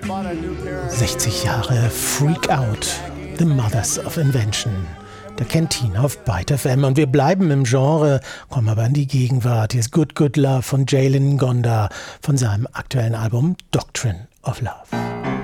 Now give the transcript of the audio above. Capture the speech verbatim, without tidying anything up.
sechzig Jahre Freak Out, The Mothers of Invention. Der Canteen auf Byte F M. Und wir bleiben im Genre, kommen aber in die Gegenwart. Hier ist Good Good Love von Jalen Ngonda von seinem aktuellen Album Doctrine of Love.